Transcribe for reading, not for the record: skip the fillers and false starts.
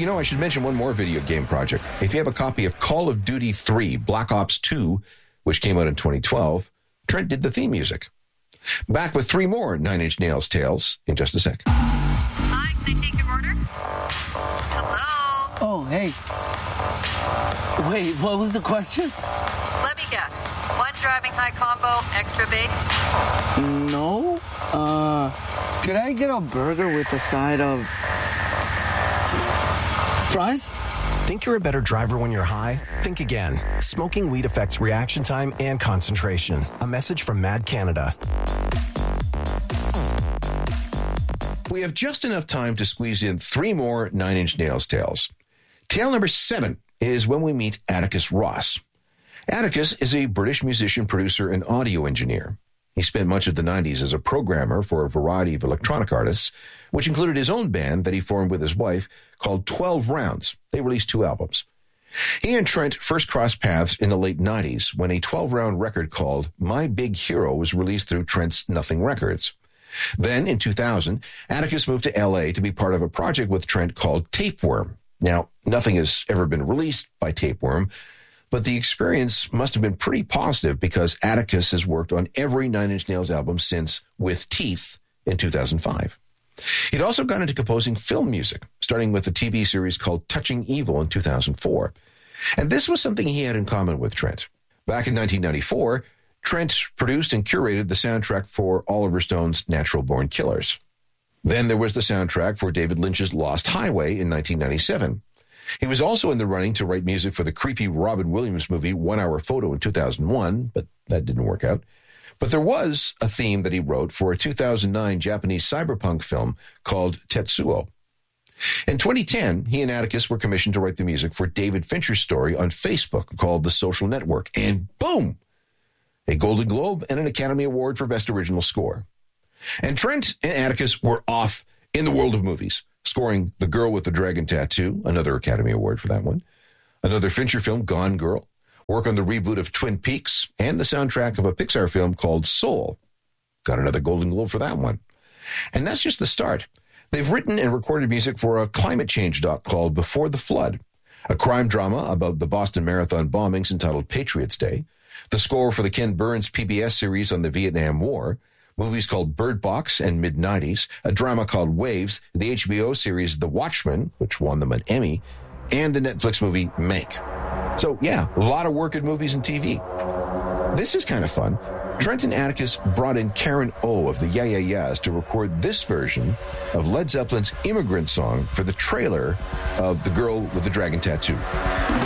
you know, I should mention one more video game project. If you have a copy of Call of Duty 3, Black Ops 2, which came out in 2012, Trent did the theme music. Back with 3 more Nine Inch Nails tales in just a sec. Hi, can I take your order? Hello? Oh, hey. Wait, what was the question? Let me guess. One driving high combo, extra baked? No. Could I get a burger with a side of fries? Think you're a better driver when you're high? Think again. Smoking weed affects reaction time and concentration. A message from Mad Canada. We have just enough time to squeeze in 3 more Nine Inch Nails tales. Tale number 7 is when we meet Atticus Ross. Atticus is a British musician, producer, and audio engineer. He spent much of the 90s as a programmer for a variety of electronic artists, which included his own band that he formed with his wife called 12 Rounds. They released 2 albums. He and Trent first crossed paths in the late 90s when a 12-round record called My Big Hero was released through Trent's Nothing Records. Then, in 2000, Atticus moved to L.A. to be part of a project with Trent called Tapeworm. Now, nothing has ever been released by Tapeworm, but the experience must have been pretty positive because Atticus has worked on every Nine Inch Nails album since With Teeth in 2005. He'd also gone into composing film music, starting with a TV series called Touching Evil in 2004. And this was something he had in common with Trent. Back in 1994, Trent produced and curated the soundtrack for Oliver Stone's Natural Born Killers. Then there was the soundtrack for David Lynch's Lost Highway in 1997. He was also in the running to write music for the creepy Robin Williams movie 1 Hour Photo in 2001, but that didn't work out. But there was a theme that he wrote for a 2009 Japanese cyberpunk film called Tetsuo. In 2010, he and Atticus were commissioned to write the music for David Fincher's story on Facebook called The Social Network, and boom! A Golden Globe and an Academy Award for Best Original Score. And Trent and Atticus were off in the world of movies, scoring The Girl with the Dragon Tattoo, another Academy Award for that one, another Fincher film, Gone Girl, work on the reboot of Twin Peaks, and the soundtrack of a Pixar film called Soul. Got another Golden Globe for that one. And that's just the start. They've written and recorded music for a climate change doc called Before the Flood, a crime drama about the Boston Marathon bombings entitled Patriots Day, the score for the Ken Burns PBS series on the Vietnam War, movies called Bird Box and Mid-90s, a drama called Waves, the HBO series The Watchmen, which won them an Emmy, and the Netflix movie Mank. So, yeah, a lot of work at movies and TV. This is kind of fun. Trent and Atticus brought in Karen O of the Yeah Yeah Yeahs to record this version of Led Zeppelin's Immigrant Song for the trailer of The Girl with the Dragon Tattoo.